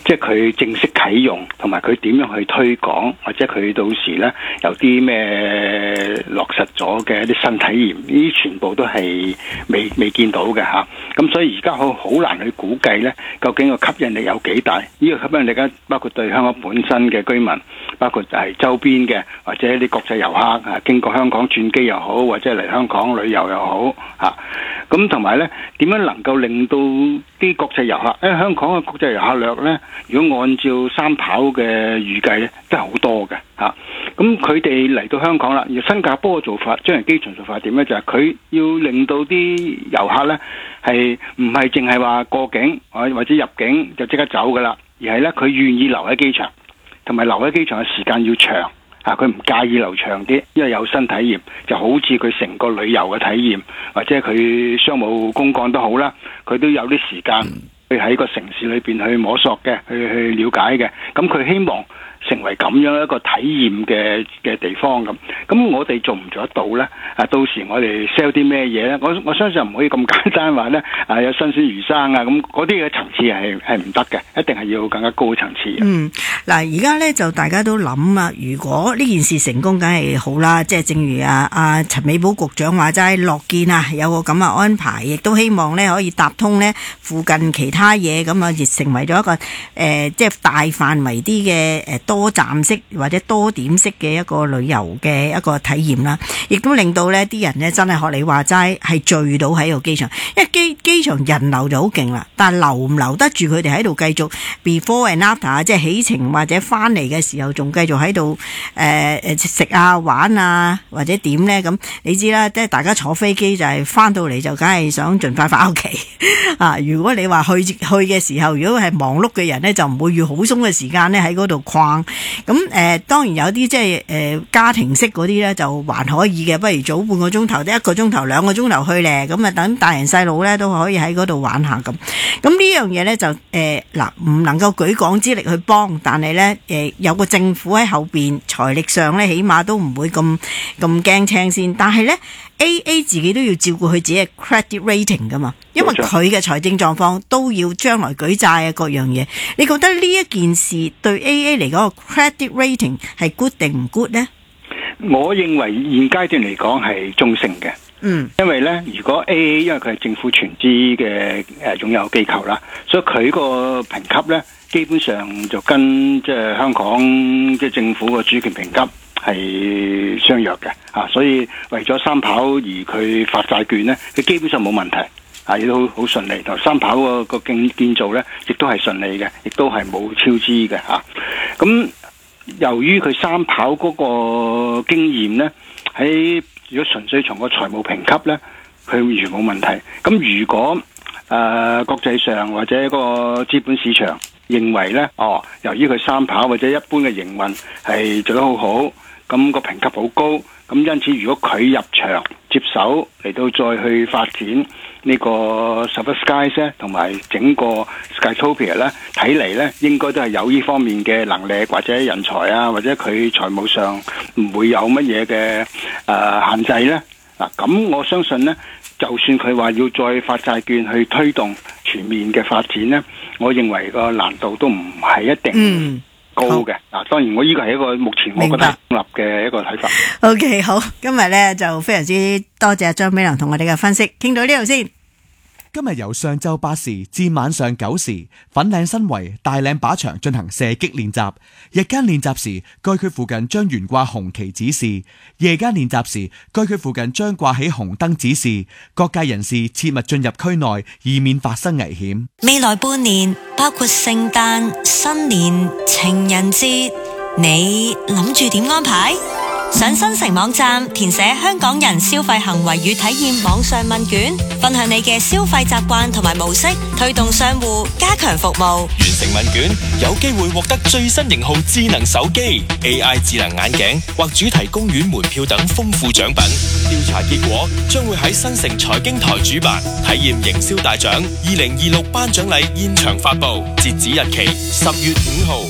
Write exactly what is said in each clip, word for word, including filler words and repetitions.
即係佢正式啟用，同埋佢點樣去推廣，或者佢到時咧有啲咩落實咗嘅一啲新體驗，呢啲全部都係未未見到嘅嚇。咁所以而家好好難去估計咧，究竟個吸引力有幾大？呢個吸引力咧，包括對香港本身嘅居民，包括就係周邊嘅或者啲國際遊客啊，經過香港轉機又好，或者嚟香港旅遊又好嚇。咁同埋咧，點樣能夠令到啲國際遊客？因為香港嘅國際遊客量咧，如果按照三跑嘅預計咧，都係好多嘅嚇。咁佢哋嚟到香港啦，而新加坡嘅做法，將來機場做法點咧？就係、是、佢要令到啲遊客咧係唔係淨係話過境或或者入境就即刻走噶啦，而係咧佢願意留喺機場，同埋留喺機場嘅時間要長。啊！佢唔介意留長啲，因為有新體驗，就好似佢成個旅遊嘅體驗，或者佢商務公幹都好啦，佢都有啲時間去喺個城市裏邊去摸索嘅，去去了解嘅。咁佢希望成為咁樣一個體驗嘅嘅地方咁。咁我哋做唔做得到呢？啊，到時我哋 sell 啲咩嘢呢？我我相信唔可以咁簡單話呢。啊，有新鮮魚生啊，咁嗰啲嘅層次係係唔得嘅，一定係要更加高層次嘅。 嗯，嗱，而家呢就大家都諗啊，如果呢件事成功，梗係好啦。即係正如啊啊陳美寶局長話齋，樂見啊有個咁嘅安排，亦都希望呢可以搭通呢附近其他嘢，咁啊亦成為咗一個誒、呃、即係大範圍啲嘅誒多站式或者多點式嘅一個旅遊嘅一個體驗啦，亦都令到呢啲人呢真係學你話齋係聚到喺個機場，因為機機場人流就好勁啦，但係留唔留得住佢哋喺度繼續 before and after， 即係起程或者翻嚟嘅時候仲繼續喺度誒誒食啊玩啊或者點呢？咁你知啦，即係大家坐飛機就係翻到嚟就梗係想盡快翻屋企啊！如果你話去去嘅時候，如果係忙碌嘅人呢，就唔會預好鬆嘅時間呢喺嗰度逛。咁誒、呃、當然有啲即係誒家庭式嗰啲咧就還可以嘅，不如早半個鐘頭、一個鐘頭、兩個鐘頭去咧，咁啊等大人細路咧都可以喺嗰度玩下咁。咁呢樣嘢咧就誒嗱唔能夠舉港之力去幫，但係咧誒有個政府喺後邊財力上咧，起碼都唔會咁咁驚青先。但係咧 A A 自己都要照顧佢自己嘅 credit rating 噶嘛，因為佢嘅財政狀況都要將來舉債啊各樣嘢。你覺得呢一件事對 A A 嚟講個 credit rating 係 good 定唔 good 呢？ 我認為現階段嚟講係中性嘅。嗯，因為咧，如果 A A 因為佢係政府全資嘅誒擁有機構啦，所以佢個評級咧基本上就跟即係香港即係政府個主權評級係相若嘅啊，所以為咗三跑而佢發債券咧，佢基本上冇問題啊，亦都好好順利。同三跑個個建建造咧，亦都係順利嘅，亦都係冇超支嘅嚇。咁、啊、由於佢三跑嗰個經驗咧，喺如果純粹從個財務評級咧，佢完全冇問題。咁如果誒、呃、國際上或者個資本市場認為咧，哦，由於佢三跑或者一般嘅營運係做得好好，咁個評級好高，咁因此如果佢入場接手嚟到再去發展呢個 Silver Skies 咧，同埋整個 Skytopia 咧，睇嚟咧應該都係有呢方面嘅能力或者人才啊，或者佢財務上唔會有乜嘢嘅誒限制咧。嗱，咁我相信咧，就算佢話要再發債券去推動全面嘅發展咧，我認為個難度都唔係一定高嘅。嗱、嗯，當然我呢個係一個目前我覺得立嘅一個睇法。 OK， 好，今日咧就非常之多謝張美良同我哋嘅分析，傾到呢度先。 今日由上晝八時至晚上九時，粉嶺新圍大嶺靶場進行射擊練習。日間練習時，該區附近將懸掛紅旗指示；夜間練習時，該區附近將掛起紅燈指示。各界人士切勿進入區內，以免發生危險。 未來半年包括聖誕、新年、情人節，你諗住點安排？上新城網站填寫香港人消費行為與體驗網上問卷，分享你嘅消費習慣同埋模式，推動商戶加強服務。 完成問卷，有機會獲得最新型號智能手機、A I 智能眼鏡或主題公園門票等豐富獎品。調查結果將會喺新城財經台主辦，體驗營銷大獎二零二六頒獎禮現場發布，截止日期十月五號。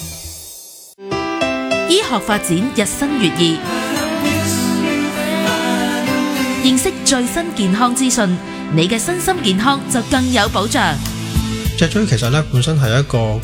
醫學發展日新月異，認識最新健康資訊，你嘅身心健康就更有保障。 脊椎其實咧本身係一個